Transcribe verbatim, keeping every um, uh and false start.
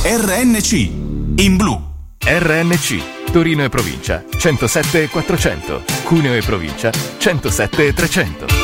R N C, in blu. R N C, Torino e provincia, centosette e quattrocento, Cuneo e provincia, centosette e trecento.